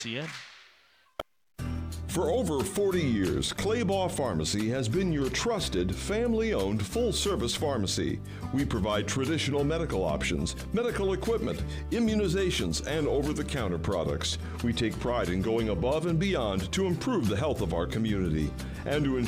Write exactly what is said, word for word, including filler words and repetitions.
C N. For over forty years, Claybaugh Pharmacy has been your trusted, family-owned, full-service pharmacy. We provide traditional medical options, medical equipment, immunizations, and over-the-counter products. We take pride in going above and beyond to improve the health of our community and to ensure